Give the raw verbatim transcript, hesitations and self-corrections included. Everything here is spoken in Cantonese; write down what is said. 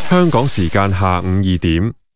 香港時間下午二點。